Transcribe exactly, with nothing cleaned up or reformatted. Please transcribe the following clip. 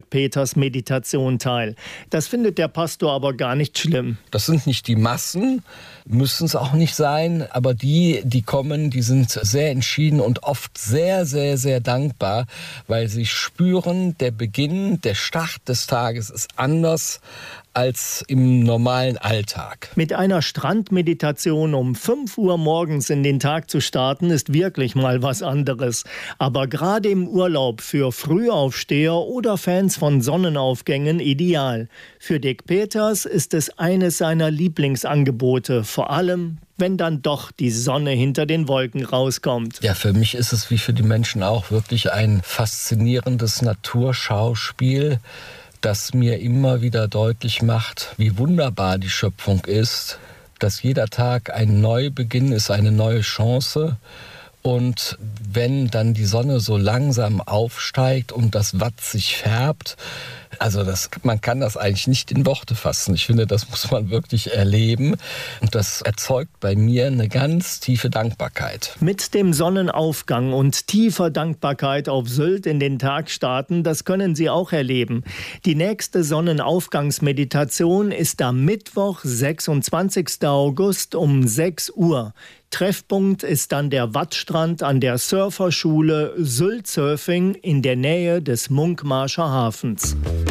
Dirk Peters Meditation teil. Das findet der Pastor aber gar nicht schlimm. Das sind nicht die Massen, müssen es auch nicht sein, aber die, die kommen, die sind sehr entschieden und oft sehr, sehr, sehr dankbar, weil sie spüren, der Beginn, der Start des Tages ist anders als im normalen Alltag. Mit einer Strandmeditation um fünf Uhr morgens in den Tag zu starten, ist wirklich mal was anderes. Aber gerade im Urlaub für Frühaufsteher oder Fans von Sonnenaufgängen ideal. Für Dirk Peters ist es eines seiner Lieblingsangebote, vor allem wenn dann doch die Sonne hinter den Wolken rauskommt. Ja, für mich ist es wie für die Menschen auch wirklich ein faszinierendes Naturschauspiel, das mir immer wieder deutlich macht, wie wunderbar die Schöpfung ist, dass jeder Tag ein Neubeginn ist, eine neue Chance. Und wenn dann die Sonne so langsam aufsteigt und das Watt sich färbt, also das, man kann das eigentlich nicht in Worte fassen. Ich finde, das muss man wirklich erleben. Und das erzeugt bei mir eine ganz tiefe Dankbarkeit. Mit dem Sonnenaufgang und tiefer Dankbarkeit auf Sylt in den Tag starten, das können Sie auch erleben. Die nächste Sonnenaufgangsmeditation ist am Mittwoch, sechsundzwanzigsten August um sechs Uhr. Treffpunkt ist dann der Wattstrand an der Surferschule Sylt Surfing in der Nähe des Munkmarscher Hafens.